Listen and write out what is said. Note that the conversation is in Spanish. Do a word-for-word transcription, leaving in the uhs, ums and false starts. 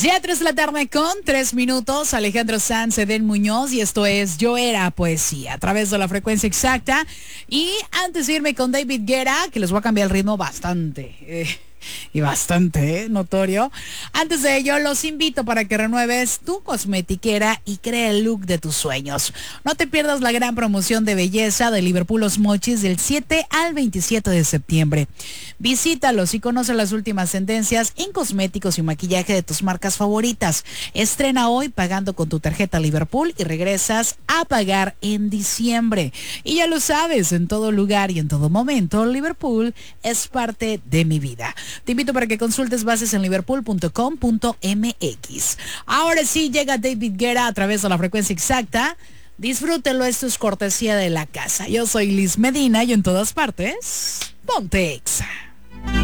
Ya tres de la tarde con tres minutos, Alejandro Sanz, Edén Muñoz, y esto es Yo Era Poesía, a través de la frecuencia exacta. Y antes de irme con David Guetta, que les voy a cambiar el ritmo bastante, eh, y bastante eh, notorio. Antes de ello, los invito para que renueves tu cosmetiquera y crea el look de tus sueños. No te pierdas la gran promoción de belleza de Liverpool Los Mochis del siete al veintisiete de septiembre. Visítalos y conoce las últimas tendencias en cosméticos y maquillaje de tus marcas favoritas. Estrena hoy pagando con tu tarjeta Liverpool y regresas a pagar en diciembre. Y ya lo sabes, en todo lugar y en todo momento, Liverpool es parte de mi vida. Te invito para que consultes bases en liverpool punto com punto m x. Ahora sí llega David Guetta a través de la frecuencia exacta. Disfrútelo, esto es cortesía de la casa. Yo soy Liz Medina y en todas partes, ponte Exa.